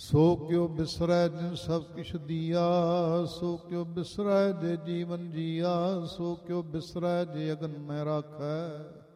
ਸੋ ਕਿਉ ਬਿਸਰੈ ਜਿਨ ਸਭ ਕਿਛ ਦੀਆ, ਸੋ ਕਿਉ ਬਿਸਰੈ ਜੇ ਜੀਵਨ ਜੀਆ, ਸੋ ਕਿਉ ਬਿਸਰੈ ਜੇ ਅਗਨ ਮੈਂ ਰਾਖੈ।